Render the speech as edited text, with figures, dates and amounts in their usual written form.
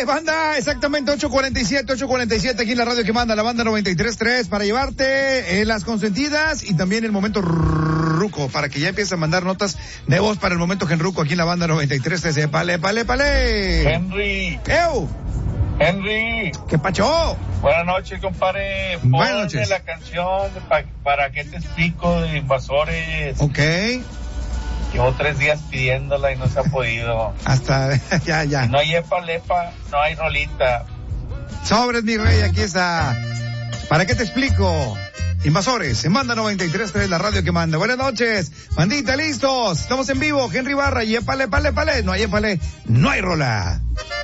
banda, exactamente 8:47 aquí en la radio que manda la banda 93.3 para llevarte las consentidas y también el momento ruco, para que ya empieces a mandar notas de voz para el momento genruco aquí en la banda 93.3. Pale. Henry. ¿Qué pacho? Buenas noches, compadre. Buenas noches. La canción para qué te explico de Invasores. Ok. Llevo 3 días pidiéndola y no se ha podido. Hasta, ya. Si no hay epa, no hay rolita. Sobres, mi rey, aquí está. ¿Para qué te explico? Invasores, en Banda 93.3, la radio que manda. Buenas noches, bandita, listos. Estamos en vivo, Henry Barra, y épale. No hay épale, no hay rola.